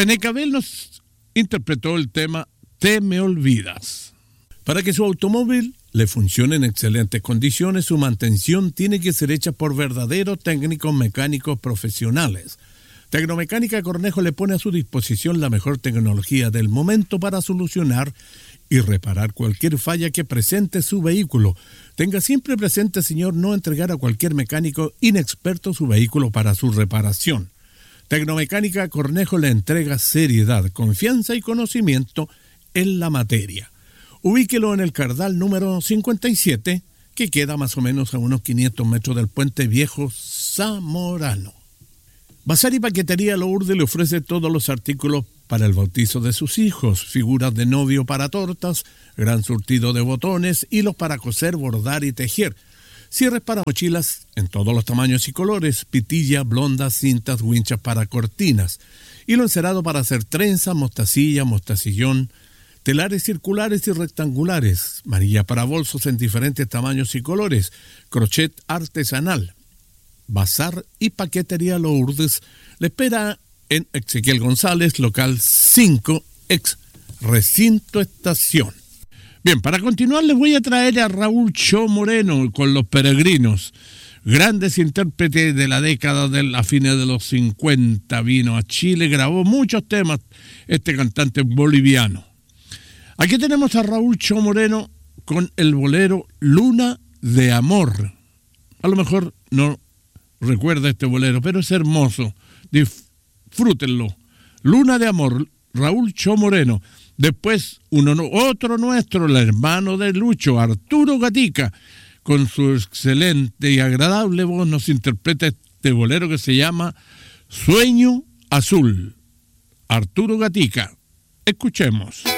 René Cabel nos interpretó el tema Te me olvidas. Para que su automóvil le funcione en excelentes condiciones, su mantención tiene que ser hecha por verdaderos técnicos mecánicos profesionales. Tecnomecánica Cornejo le pone a su disposición la mejor tecnología del momento para solucionar y reparar cualquier falla que presente su vehículo. Tenga siempre presente, señor, no entregar a cualquier mecánico inexperto su vehículo para su reparación. Tecnomecánica Cornejo le entrega seriedad, confianza y conocimiento en la materia. Ubíquelo en el Cardal número 57, que queda más o menos a unos 500 metros del Puente Viejo Zamorano. Bazar y Paquetería Lourdes le ofrece todos los artículos para el bautizo de sus hijos, figuras de novio para tortas, gran surtido de botones, hilos para coser, bordar y tejer, cierres para mochilas en todos los tamaños y colores, pitilla, blondas, cintas, winchas para cortinas, hilo encerado para hacer trenza, mostacilla, mostacillón, telares circulares y rectangulares, manilla para bolsos en diferentes tamaños y colores, crochet artesanal. Bazar y Paquetería Lourdes le espera en Ezequiel González, local 5, ex Recinto Estación. Bien, para continuar les voy a traer a Raúl Cho Moreno con Los Peregrinos. Grandes intérpretes de la década de la fines de los 50, vino a Chile, grabó muchos temas este cantante boliviano. Aquí tenemos a Raúl Cho Moreno con el bolero Luna de Amor. A lo mejor no recuerda este bolero, pero es hermoso. Disfrútenlo. Luna de Amor, Raúl Cho Moreno. Después, otro nuestro, el hermano de Lucho, Arturo Gatica, con su excelente y agradable voz, nos interpreta este bolero que se llama Sueño Azul. Arturo Gatica. Escuchemos.